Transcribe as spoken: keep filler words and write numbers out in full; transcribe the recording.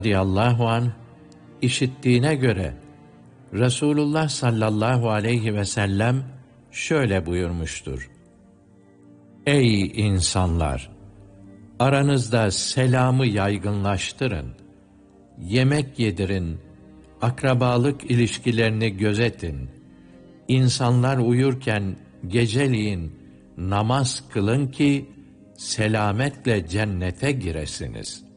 radıyallahu anh işittiğine göre Resulullah sallallahu aleyhi ve sellem şöyle buyurmuştur: Ey insanlar! Aranızda selamı yaygınlaştırın, yemek yedirin, akrabalık ilişkilerini gözetin, insanlar uyurken geceliğin namaz kılın ki selametle cennete giresiniz.